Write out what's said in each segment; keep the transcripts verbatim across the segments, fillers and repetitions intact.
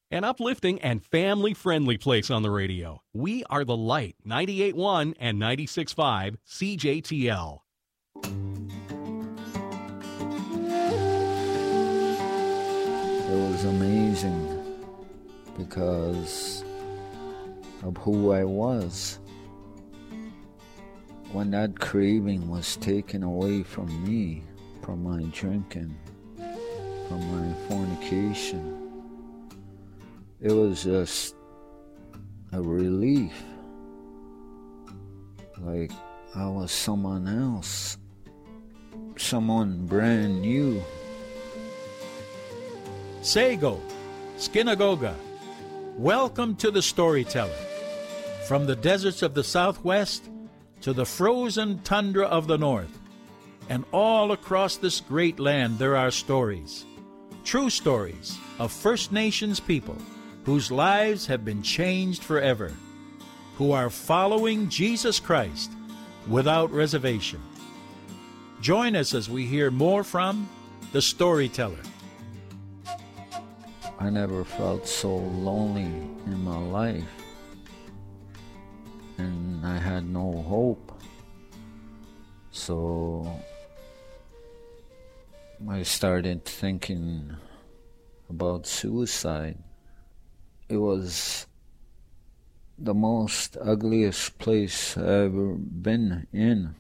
An uplifting and family-friendly place on the radio. We are The Light, ninety-eight point one and ninety-six point five C J T L. It was amazing because of who I was. When that craving was taken away from me, from my drinking, from my fornication, it was just a relief. Like I was someone else, someone brand new. Sego, Skinagoga, welcome to the Storyteller. From the deserts of the Southwest to the frozen tundra of the North, and all across this great land there are stories, true stories of First Nations people whose lives have been changed forever, who are following Jesus Christ without reservation. Join us as we hear more from the Storyteller. I never felt so lonely in my life, and I had no hope. So I started thinking about suicide. It was the most ugliest place I've ever been in.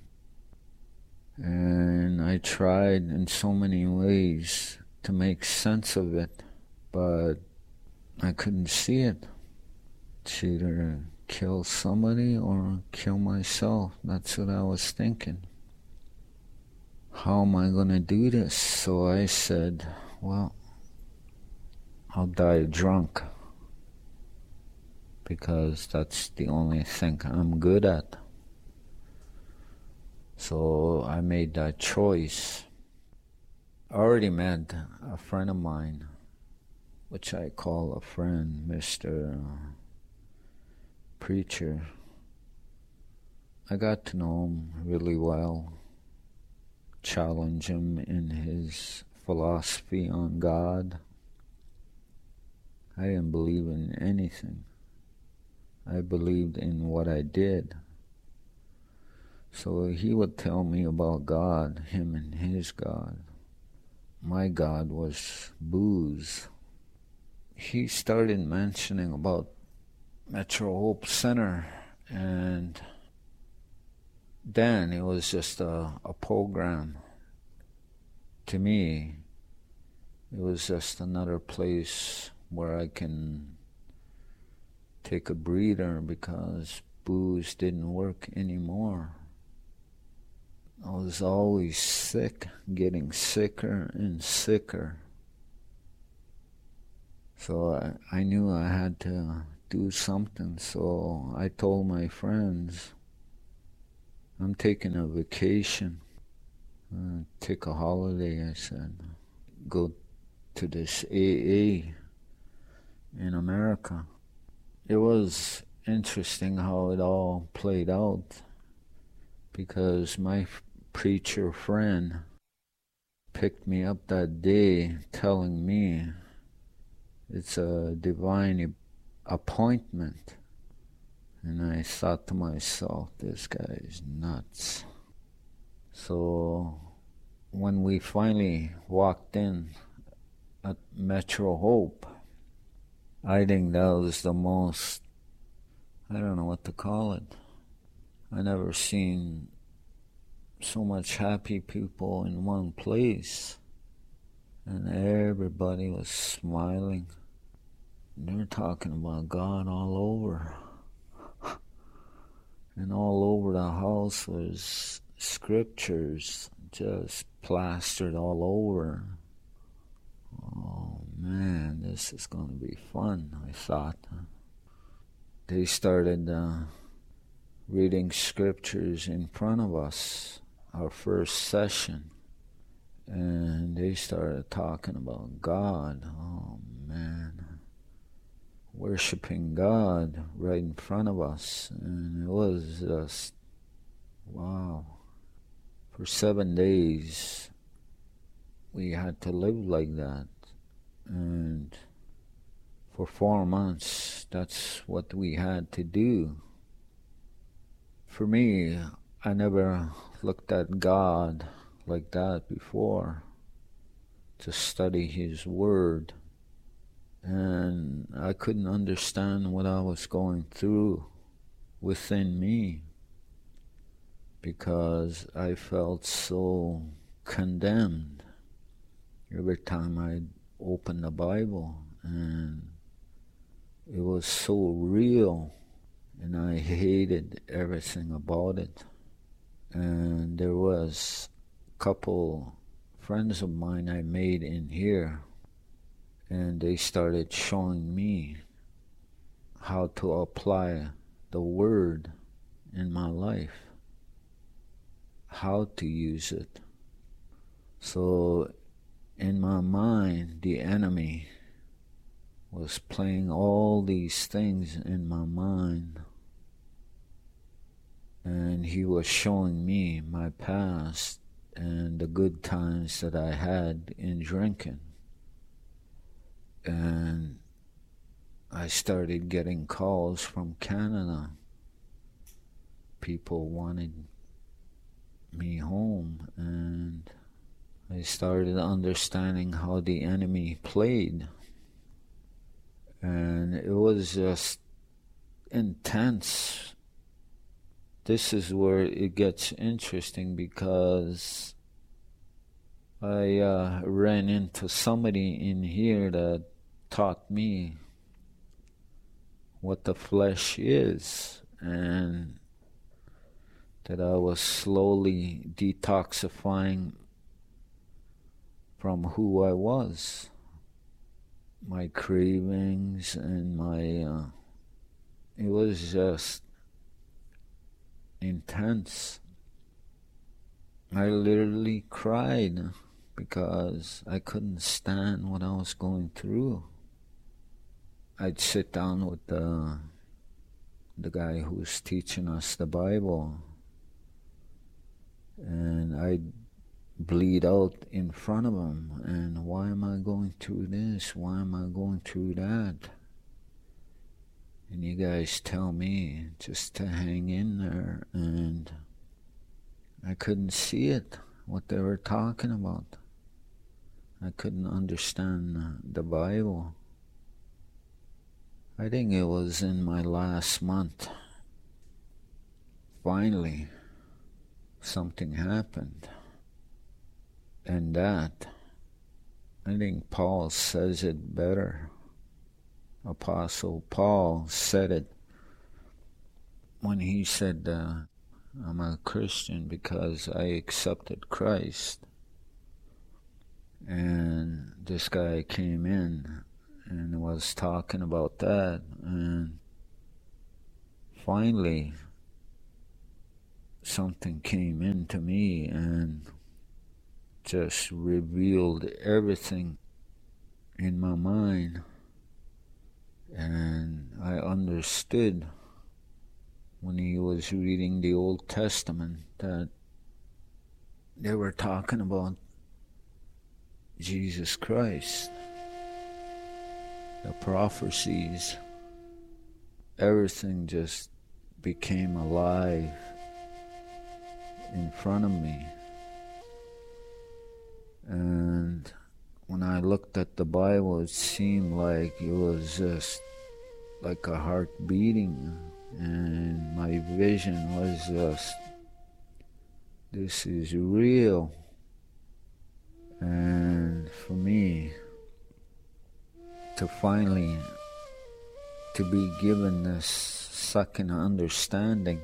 And I tried in so many ways to make sense of it, but I couldn't see it. It's either kill somebody or kill myself. That's what I was thinking. How am I going to do this? So I said, well, I'll die drunk, because that's the only thing I'm good at. So I made that choice. I already met a friend of mine, which I call a friend, Mister Preacher. I got to know him really well, challenge him in his philosophy on God. I didn't believe in anything. I believed in what I did. So he would tell me about God, him and his God. My God was booze. He started mentioning about Metro Hope Center, and then it was just a, a program. To me, it was just another place where I can take a breather because booze didn't work anymore. I was always sick, getting sicker and sicker. So I, I knew I had to do something, so I told my friends, I'm taking a vacation. Uh, take a holiday, I said. Go to this A A in America. It was interesting how it all played out, because my f- preacher friend picked me up that day telling me it's a divine appointment. And I thought to myself, this guy is nuts. So when we finally walked in at Metro Hope, I think that was the most, I don't know what to call it. I never seen so much happy people in one place. And everybody was smiling. They're talking about God all over. And all over the house was scriptures just plastered all over. Oh man, this is going to be fun, I thought. They started uh, reading scriptures in front of us, our first session. And they started talking about God. Oh man. Worshipping God right in front of us. And it was just, wow. For seven days, we had to live like that. And For four months, that's what we had to do. For me, I never looked at God like that before, to study His Word. And I couldn't understand what I was going through within me, because I felt so condemned every time I opened the Bible, and it was so real, and I hated everything about it. And there was a couple friends of mine I made in here, and they started showing me how to apply the Word in my life, how to use it. So in my mind, the enemy was playing all these things in my mind, and he was showing me my past and the good times that I had in drinking. And I started getting calls from Canada. People wanted me home, and I started understanding how the enemy played. And it was just intense. This is where it gets interesting, because I uh, ran into somebody in here that taught me what the flesh is, and that I was slowly detoxifying from who I was, my cravings and my, uh, it was just intense. I literally cried because I couldn't stand what I was going through. I'd sit down with the, the guy who was teaching us the Bible, and I'd bleed out in front of him. And why am I going through this? Why am I going through that? And you guys tell me just to hang in there, and I couldn't see it, what they were talking about. I couldn't understand the Bible. I think it was in my last month. Finally, something happened. And that, I think Paul says it better. Apostle Paul said it when he said, uh, I'm a Christian because I accepted Christ. And this guy came in and was talking about that, and finally something came into me and just revealed everything in my mind. And I understood when he was reading the Old Testament that they were talking about Jesus Christ. The prophecies, everything just became alive in front of me. And when I looked at the Bible, it seemed like it was just like a heart beating, and my vision was just, this is real. And for me, to finally to be given this second understanding,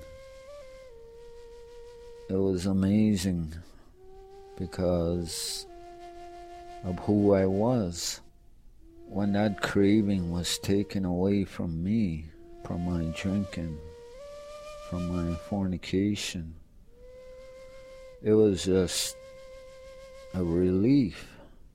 it was amazing because of who I was. When that craving was taken away from me, from my drinking, from my fornication, it was just a relief.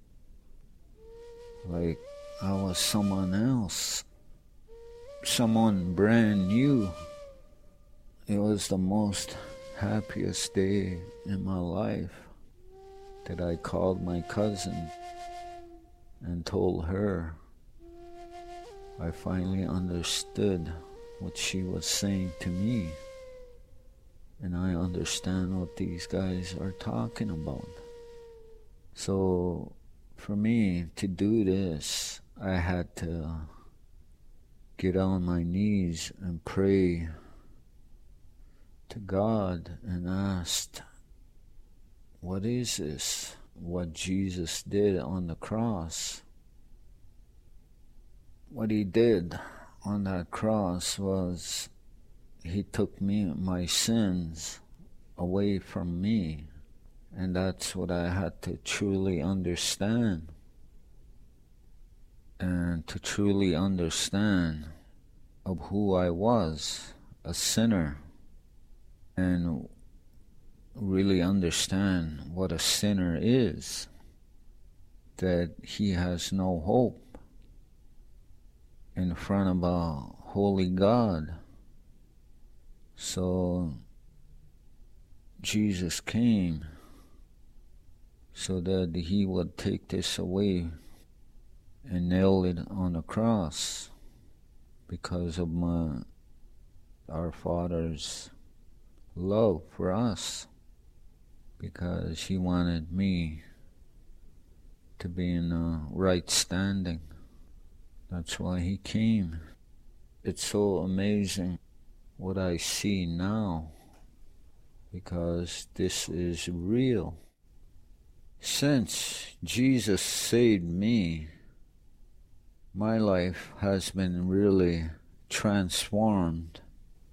Like I was someone else, someone brand new. It was the most happiest day in my life that I called my cousin and told her I finally understood what she was saying to me. And I understand what these guys are talking about. So for me to do this, I had to get on my knees and pray to God and ask, what is this? What Jesus did on the cross? What he did on that cross was he took me, my sins, away from me. And that's what I had to truly understand. And to truly understand of who I was, a sinner, and really understand what a sinner is, that he has no hope in front of a holy God. So Jesus came so that he would take this away and nail it on the cross because of my, our Father's love for us, because he wanted me to be in a right standing. That's why he came. It's so amazing what I see now, because this is real. Since Jesus saved me, my life has been really transformed.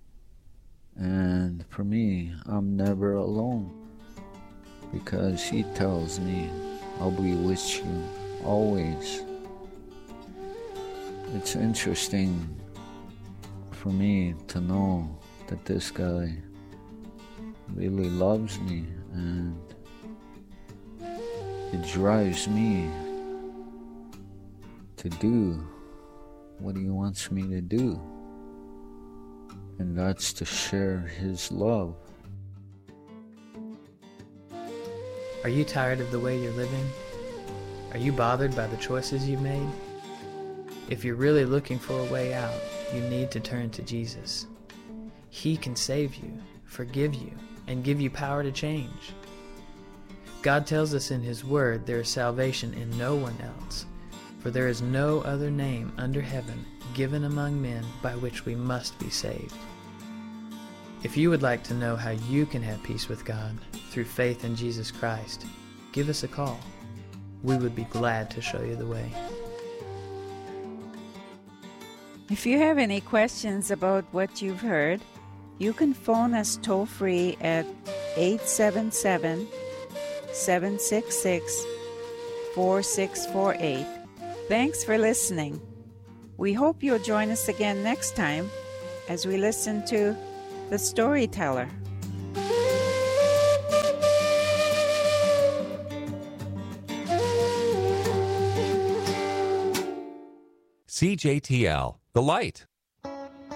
And for me, I'm never alone, because he tells me, I'll be with you always. It's interesting for me to know that this guy really loves me, and it drives me to do what he wants me to do, and that's to share his love. Are you tired of the way you're living? Are you bothered by the choices you've made? If you're really looking for a way out, you need to turn to Jesus. He can save you, forgive you, and give you power to change. God tells us in His Word there is salvation in no one else, for there is no other name under heaven given among men by which we must be saved. If you would like to know how you can have peace with God through faith in Jesus Christ, give us a call. We would be glad to show you the way. If you have any questions about what you've heard, you can phone us toll-free at eight seven seven, seven six six, four six four eight. Thanks for listening. We hope you'll join us again next time as we listen to The Storyteller. C J T L, The Light.